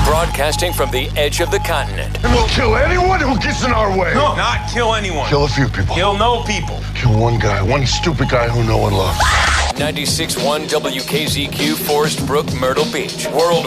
Broadcasting from the edge of the continent. And we'll kill anyone who gets in our way. No, not kill anyone. Kill a few people. Kill no people. Kill one guy, one stupid guy who no one loves. 96.1 WKZQ, Forest Brook, Myrtle Beach. World